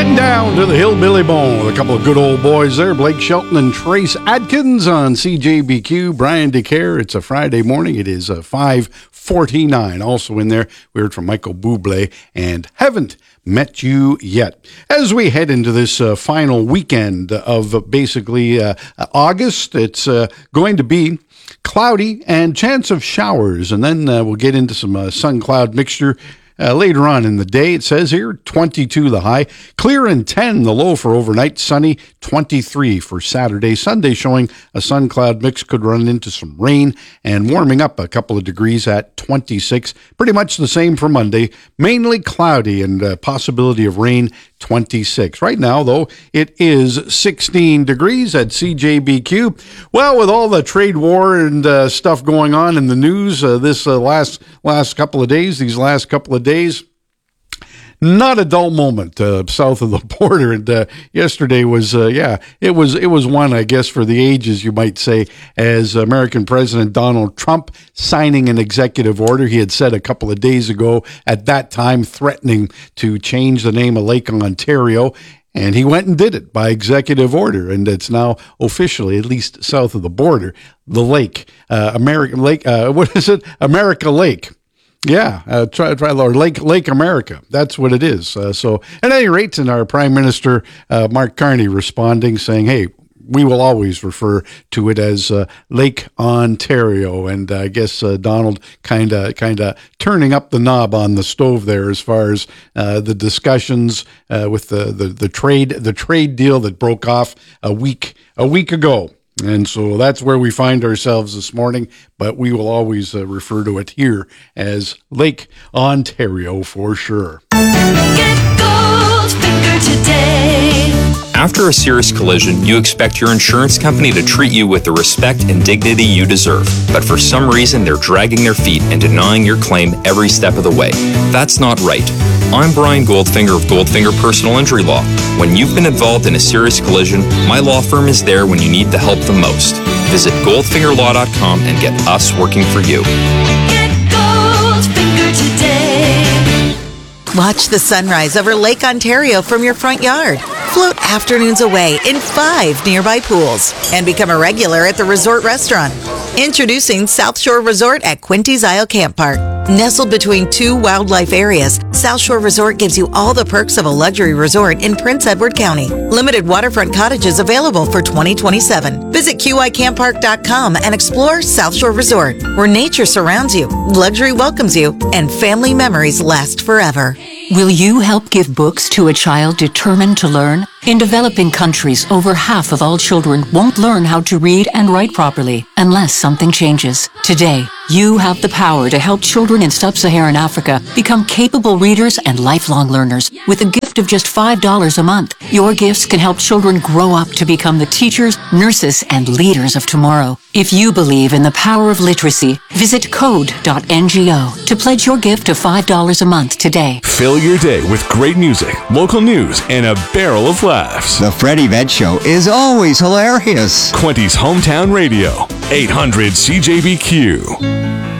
Getting down to the Hillbilly Bone with a couple of good old boys there, Blake Shelton and Trace Adkins on CJBQ. Brian DeCare. It's a Friday morning. It is 5:49. Also in there, we heard from Michael Bublé and Haven't Met You Yet. As we head into this final weekend of basically August, it's going to be cloudy and chance of showers, and then we'll get into some sun-cloud mixture later on in the day. It says here 22 the high, clear and 10 the low for overnight, sunny 23 for Saturday. Sunday showing a sun cloud mix, could run into some rain, and warming up a couple of degrees at 26. Pretty much the same for Monday, mainly cloudy and possibility of rain 26. Right now, though, it is 16 degrees at CJBQ. Well, with all the trade war and stuff going on in the news this last couple of days, these last couple of days, not a dull moment south of the border. And yesterday was, it was one, I guess, for the ages, you might say, as American President Donald Trump signing an executive order. He had said a couple of days ago, at that time, threatening to change the name of Lake Ontario. And he went and did it by executive order, and it's now officially, at least south of the border, the lake, American Lake. What is it? America Lake. Yeah, try or Lake America. That's what it is. So, at any rate, and our Prime Minister Mark Carney responding, saying, "Hey, we will always refer to it as Lake Ontario." And I guess Donald kind of turning up the knob on the stove there as far as the discussions with the trade deal that broke off a week ago. And so that's where we find ourselves this morning, but we will always refer to it here as Lake Ontario for sure. Get Goldfinger today. After a serious collision, you expect your insurance company to treat you with the respect and dignity you deserve. But for some reason, they're dragging their feet and denying your claim every step of the way. That's not right. I'm Brian Goldfinger of Goldfinger Personal Injury Law. When you've been involved in a serious collision, my law firm is there when you need the help the most. Visit goldfingerlaw.com and get us working for you. Get Goldfinger today. Watch the sunrise over Lake Ontario from your front yard. Float afternoons away in 5 nearby pools and become a regular at the resort restaurant. Introducing South Shore Resort at Quinty's Isle Camp Park. Nestled between 2 wildlife areas, South Shore Resort gives you all the perks of a luxury resort in Prince Edward County. Limited waterfront cottages available for 2027. Visit QICamppark.com and explore South Shore Resort, where nature surrounds you, luxury welcomes you, and family memories last forever. Will you help give books to a child determined to learn? In developing countries, over half of all children won't learn how to read and write properly unless something changes. Today, you have the power to help children in sub-Saharan Africa become capable readers and lifelong learners with a gift of just $5 a month. Your gifts can help children grow up to become the teachers, nurses, and leaders of tomorrow. If you believe in the power of literacy, visit code.ngo to pledge your gift of $5 a month today. Fill your day with great music, local news, and a barrel of laughs. The Freddie Vett Show is always hilarious. Quinty's Hometown Radio, 800 CJBQ.